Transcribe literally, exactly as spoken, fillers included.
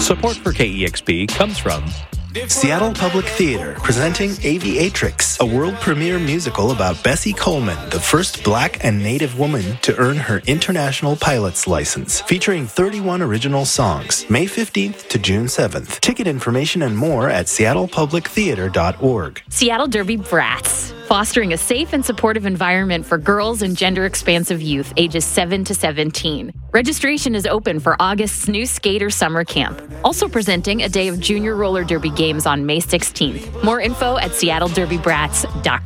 Support for K E X P comes from Seattle Public Theater, presenting Aviatrix, a world premiere musical about Bessie Coleman, the first black and native woman to earn her international pilot's license, featuring thirty-one original songs, May fifteenth to June seventh. Ticket information and more at seattle public theater dot org. Seattle Derby Brats, fostering a safe and supportive environment for girls and gender-expansive youth ages seven to seventeen. Registration is open for August's new Skater Summer Camp. Also presenting a day of junior roller derby games on May sixteenth. More info at seattle derby brats dot com.